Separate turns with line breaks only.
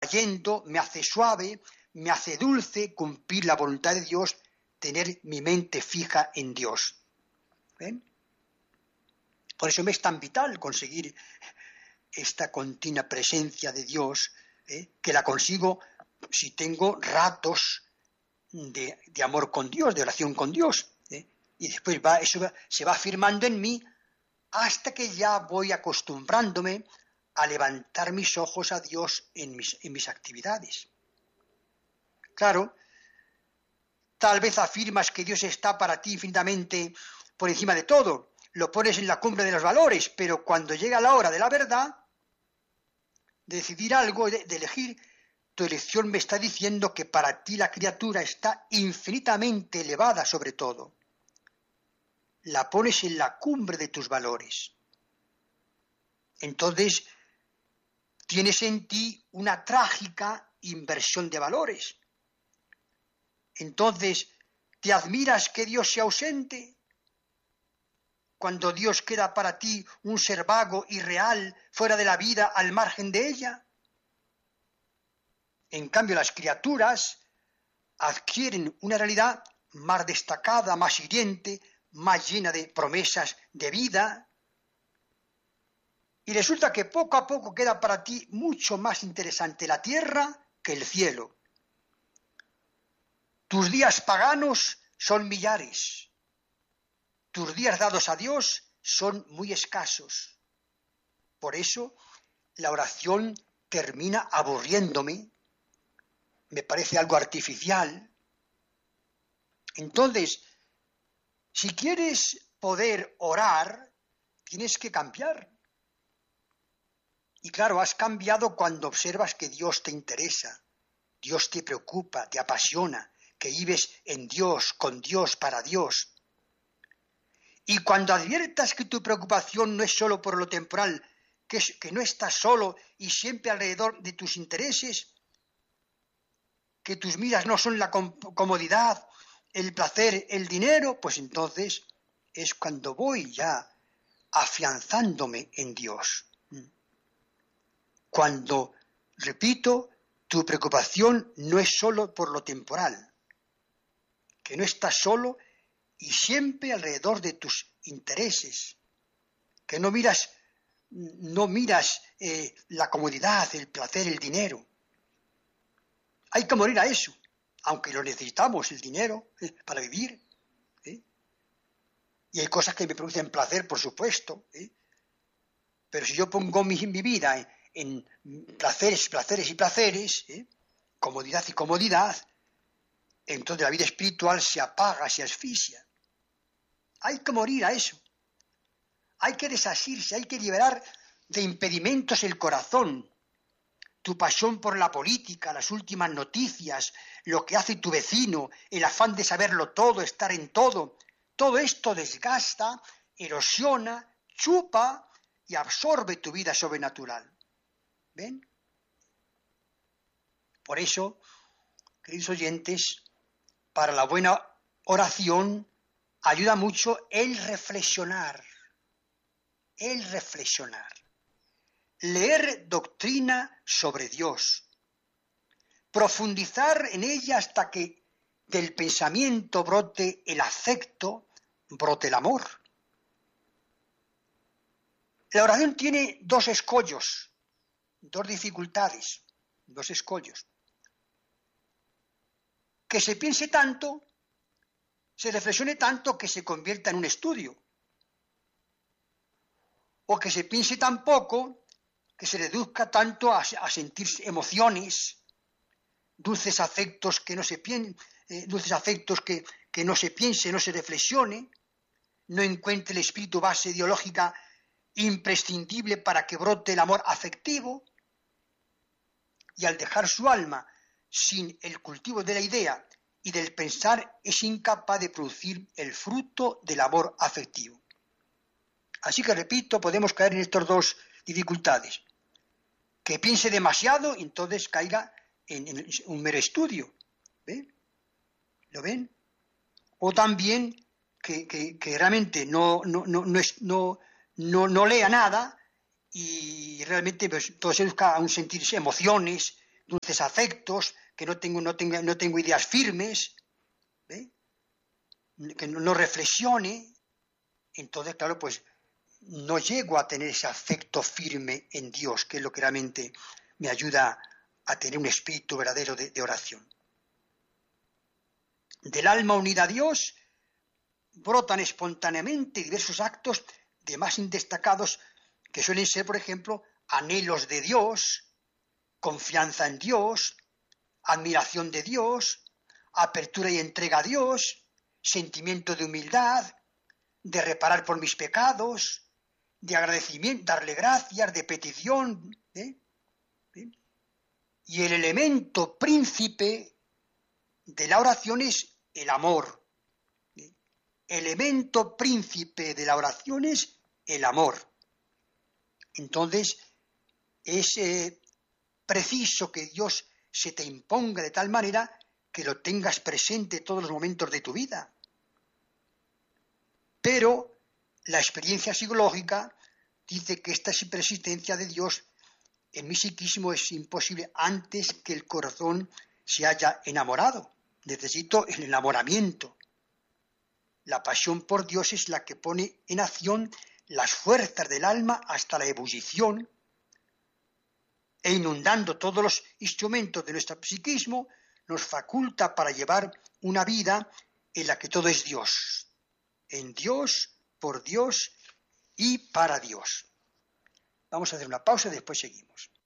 atrayendo, me hace suave, me hace dulce cumplir la voluntad de Dios, tener mi mente fija en Dios. ¿Ven? Por eso me es tan vital conseguir esta continua presencia de Dios, que la consigo si tengo ratos de amor con Dios, de oración con Dios. Y después se va afirmando en mí hasta que ya voy acostumbrándome a levantar mis ojos a Dios en mis actividades. Claro, tal vez afirmas que Dios está para ti infinitamente por encima de todo, lo pones en la cumbre de los valores, pero cuando llega la hora de la verdad, de decidir algo, de elegir, tu elección me está diciendo que para ti la criatura está infinitamente elevada sobre todo. La pones en la cumbre de tus valores. Entonces, tienes en ti una trágica inversión de valores. Entonces, ¿te admiras que Dios sea ausente? Cuando Dios queda para ti un ser vago, irreal, fuera de la vida, al margen de ella. En cambio, las criaturas adquieren una realidad más destacada, más hiriente, más llena de promesas de vida. Y resulta que poco a poco queda para ti mucho más interesante la tierra que el cielo. Tus días paganos son millares. Tus días dados a Dios son muy escasos. Por eso la oración termina aburriéndome, me parece algo artificial. Entonces, si quieres poder orar, tienes que cambiar. Y claro, has cambiado cuando observas que Dios te interesa, Dios te preocupa, te apasiona, que vives en Dios, con Dios, para Dios. Y cuando adviertas que tu preocupación no es solo por lo temporal, que no estás solo y siempre alrededor de tus intereses, que tus miras no son la comodidad, el placer, el dinero, pues entonces es cuando voy ya afianzándome en Dios. Cuando, repito, tu preocupación no es solo por lo temporal, que no estás solo y siempre alrededor de tus intereses, que no miras la comodidad, el placer, el dinero. Hay que morir a eso, aunque lo necesitamos, el dinero, para vivir. Y hay cosas que me producen placer, por supuesto. Pero si yo pongo mi vida en placeres y placeres, comodidad y comodidad, entonces la vida espiritual se apaga, se asfixia. Hay que morir a eso. Hay que desasirse, hay que liberar de impedimentos el corazón. Tu pasión por la política, las últimas noticias, lo que hace tu vecino, el afán de saberlo todo, estar en todo esto desgasta, erosiona, chupa y absorbe tu vida sobrenatural. ¿Ven? Por eso, queridos oyentes, para la buena oración ayuda mucho el reflexionar. Leer doctrina sobre Dios, profundizar en ella hasta que del pensamiento brote el afecto, brote el amor. La oración tiene dos escollos, dos dificultades, dos escollos. Que se piense tanto, se reflexione tanto que se convierta en un estudio. O que se piense tan poco que se reduzca tanto a sentir emociones, dulces afectos que no se piense, no se reflexione, no encuentre el espíritu base ideológica imprescindible para que brote el amor afectivo, y al dejar su alma sin el cultivo de la idea y del pensar es incapaz de producir el fruto del amor afectivo. Así que, repito, podemos caer en estas dos dificultades. Que piense demasiado y entonces caiga en un mero estudio. ¿Ven? ¿Lo ven? O también que realmente no lea nada y realmente pues, todo se busca aún sentirse emociones, dulces afectos, que no tengo ideas firmes, que no reflexione, entonces, claro, pues no llego a tener ese afecto firme en Dios, que es lo que realmente me ayuda a tener un espíritu verdadero de oración. Del alma unida a Dios brotan espontáneamente diversos actos de más destacados que suelen ser, por ejemplo, anhelos de Dios, confianza en Dios, admiración de Dios, apertura y entrega a Dios, sentimiento de humildad, de reparar por mis pecados, de agradecimiento, darle gracias, de petición. Y el elemento príncipe de la oración es el amor. Elemento príncipe de la oración es el amor. Entonces, es preciso que Dios se te imponga de tal manera que lo tengas presente todos los momentos de tu vida. Pero la experiencia psicológica dice que esta persistencia de Dios en mi psiquismo es imposible antes que el corazón se haya enamorado. Necesito el enamoramiento. La pasión por Dios es la que pone en acción las fuerzas del alma hasta la ebullición e inundando todos los instrumentos de nuestro psiquismo nos faculta para llevar una vida en la que todo es Dios. En Dios, por Dios y para Dios. Vamos a hacer una pausa y después seguimos.